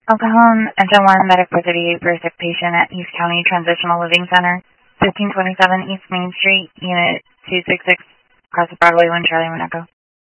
El Cajon, Engine 1, Medic 438 for a sick patient at East County Transitional Living Center, 1527 East Main Street, Unit 266, across the Broadway, 1 Charlie, 1 Echo.